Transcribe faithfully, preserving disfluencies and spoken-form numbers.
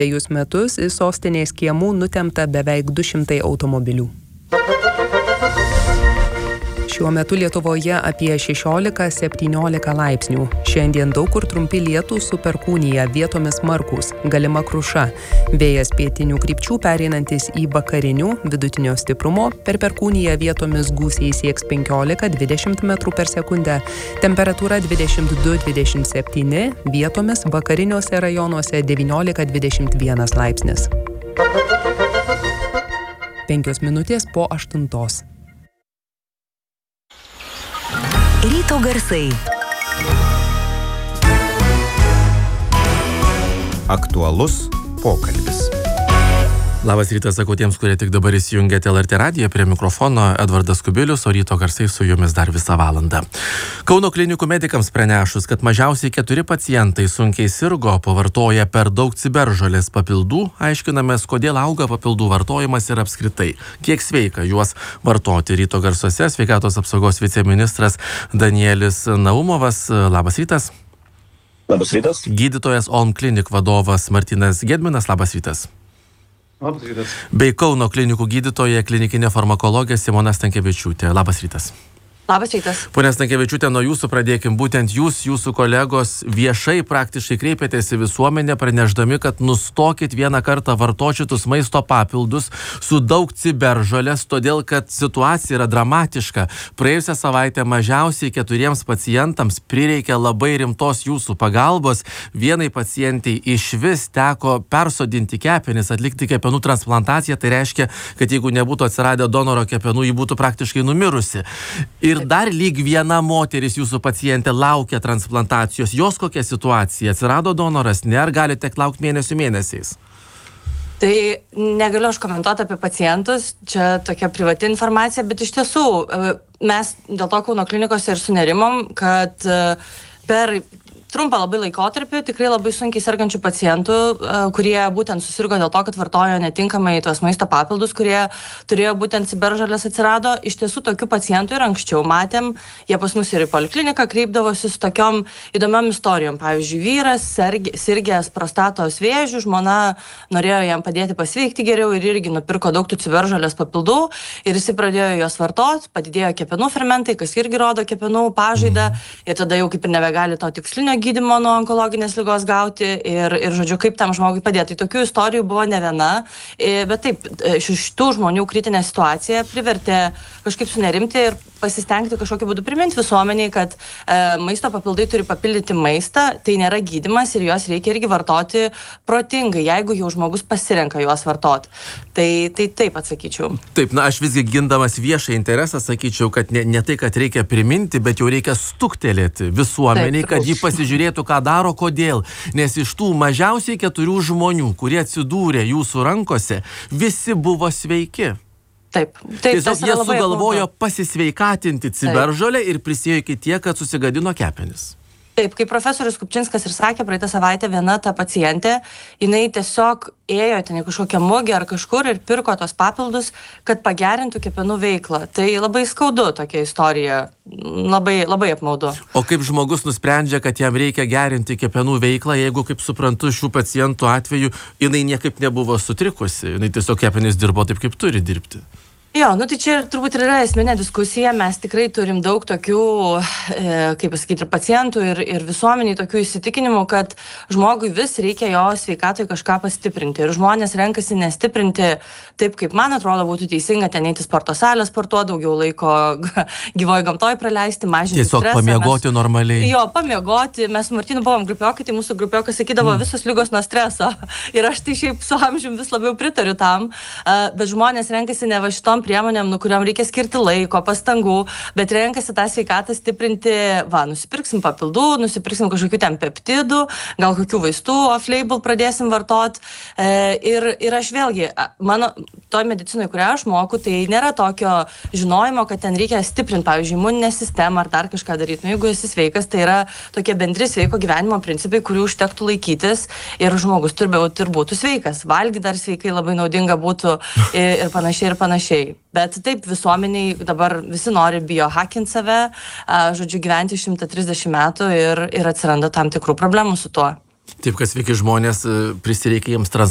Dvejus metus į sostinės kiemų nutempta beveik du šimtai automobilių. Šiuo metu Lietuvoje apie šešiolika septyniolika laipsnių. Šiandien daug kur trumpi lietūs su perkūnija, vietomis smarkūs, galima kruša. Vėjas pietinių krypčių pereinantis į vakarinių, vidutinio stiprumo, per perkūniją vietomis gūsiai sieks penkiolika dvidešimt metrų per sekundę. Temperatūra dvidešimt du dvidešimt septyni, vietomis vakariniuose rajonuose devyniolika dvidešimt vienas laipsnis. Penkios minutės po aštuntos. Ryto garsai. Aktualus pokalbis. Labas rytas, sakau tiems, kurie tik dabar įsijungėte L R T radiją, prie mikrofono Edvardas Kubilius, o ryto garsai su jumis dar visą valandą. Kauno klinikų medikams pranešus, kad mažiausiai keturi pacientai sunkiai sirgo, pavartoja per daug ciberžolės papildų, aiškinamės, kodėl auga papildų vartojimas ir apskritai, kiek sveika juos vartoti. Ryto garsuose sveikatos apsaugos viceministras Danielis Naumovas. Labas rytas. Labas rytas. Gydytojas Olm Klinik vadovas Martynas Gedminas. Labas rytas. Labas rytas. Bei Kauno klinikų gydytoja klinikinė farmakologė Simona Stankevičiūtė. Labas rytas. Labas rytas. Pone Stankevičiūtė, nuo jūsų pradėkim. Būtent jūs, jūsų kolegos viešai praktiškai kreipėtės į visuomenę, praneždami, kad nustokit vieną kartą vartoti šitus maisto papildus su daug ciberžolės, todėl kad situacija yra dramatiška. Praėjusią savaitę mažiausiai keturiems pacientams prireikė labai rimtos jūsų pagalbos. Vienai pacientai išvis teko persodinti kepenis, atlikti kepenų transplantaciją. Tai reiškia, kad jeigu nebūtų atsiradę donoro kepenų, ji būtų praktiškai numirusi. Ir dar lyg viena moteris jūsų pacientė laukia transplantacijos. Jos kokia situacija? Atsirado donoras? Ne, ar galite laukti mėnesių mėnesiais? Tai negaliu aš komentuoti apie pacientus, čia tokia privati informacija, bet iš tiesų mes dėl to Kauno klinikose ir sunerimom, kad per trumpą labai laikotarpį tikrai labai sunkiai sergančių pacientų, kurie būtent susirgo dėl to, kad vartojo netinkamai tuos maisto papildus, kurie turėjo būtent ciberžolės atsirado. Iš tiesų tokių pacientų ir anksčiau matėm, jie pas mus ir į polikliniką kreipdavosi su tokiom įdomiom istorijom. Pavyzdžiui, vyras sirgęs prostatos vėžių, žmona norėjo jam padėti pasveikti geriau ir irgi nupirko daug tų ciberžolės papildų ir jis pradėjo juos vartoti, padidėjo kepenų fermentai, kas irgi rodo kepenų pažaidą ir tada jau kaip ir nebegali to tikslinio gydymo nuo onkologinės ligos gauti ir, ir žodžiu, kaip tam žmogui padėti. Tai tokių istorijų buvo ne viena, bet taip, šitų žmonių kritinė situacija privertė kažkaip sunerimti ir pasistengti kažkokiu būdu priminti visuomeniai, kad e, maisto papildai turi papildyti maistą, tai nėra gydymas ir juos reikia irgi vartoti protingai, jeigu jau žmogus pasirenka juos vartoti. Tai, tai taip atsakyčiau. Taip, na aš visgi gindamas viešą interesą sakyčiau, kad ne, ne tai, kad reikia priminti, bet jau reikia stuktelėti visuomeniai, taip, kad ji pasižiūrėtų, ką daro, kodėl. Nes iš tų mažiausiai keturių žmonių, kurie atsidūrė jūsų rankose, visi buvo sveiki. Taip, taip. Tiesiog jie sugalvojo pasisveikatinti ciberžolę ir prisėjo iki tiek, kad susigadino kepenis. Taip, kaip profesorius Kupčinskas ir sakė, praeitą savaitę viena ta pacientė, jinai tiesiog ėjo ten į kažkokią mugę ar kažkur ir pirko tos papildus, kad pagerintų kepenų veiklą. Tai labai skaudu tokia istorija, labai, labai apmaudu. O kaip žmogus nusprendžia, kad jam reikia gerinti kepenų veiklą, jeigu, kaip suprantu, šių pacientų atveju, jinai niekaip nebuvo sutrikusi, jinai tiesiog kepenys dirbo taip, kaip turi dirbti? Jo, nu tai čia turbūt yra esminė diskusija, mes tikrai turim daug tokių, e, kaip pasakyti, ir pacientų, ir, ir visuomeniai tokių įsitikinimų, kad žmogui vis reikia jo sveikatoj kažką pastiprinti. Ir žmonės renkasi nestiprinti taip, kaip man atrodo būtų teisinga, ten eiti sporto salę, sportuoti, daugiau laiko gyvoje gamtoje praleisti, mažinti Tiesiog stresą. Tiesiog pamiegoti mes, normaliai. Jo, pamiegoti. Mes su Martynu buvom grupiokai, tai mūsų grupiokas sakydavo mm. visos lygos nuo streso. Ir aš tai šiaip su amžium vis labiau pritariu tam, bet žmonės renkasi ne va šitom priemonėm, nu, kuriam reikia skirti laiko, pastangų, bet renkasi tą sveikatą stiprinti, va, nusipirksim papildų, nusipirksim kažkokių ten peptidų, gal kokių vaistų off-label pradėsim vartot. E, ir, ir aš vėlgi, mano, toj medicinai, kurią aš moku, tai nėra tokio žinojimo, kad ten reikia stiprinti, pavyzdžiui, imuninę sistemą ar dar kažką daryti. Nu, jeigu esi sveikas, tai yra tokie bendri sveiko gyvenimo principai, kurių užtektų laikytis ir žmogus turbūt ir būtų sveikas. Valgyti dar sveikai labai naudinga būtų ir, ir panašiai ir panašiai. Bet taip, visuomeniai dabar visi nori biohackinti save, žodžiu, gyventi šimtą trisdešimt metų ir, ir atsiranda tam tikrų problemų su tuo. Taip, kad sveiki žmonės prisireikia jiems trans